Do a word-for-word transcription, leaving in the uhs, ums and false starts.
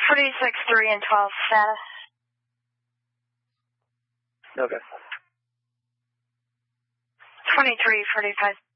forty-six, three, and twelve status. Okay. twenty-three, forty-five.